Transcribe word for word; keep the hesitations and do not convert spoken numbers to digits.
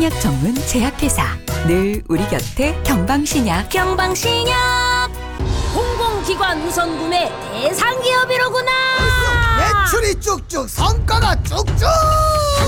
한약 전문 제약회사. 늘 우리 곁에 경방신약. 경방신약 공공기관 우선 구매 대상 기업이로구나. 매출이 쭉쭉 선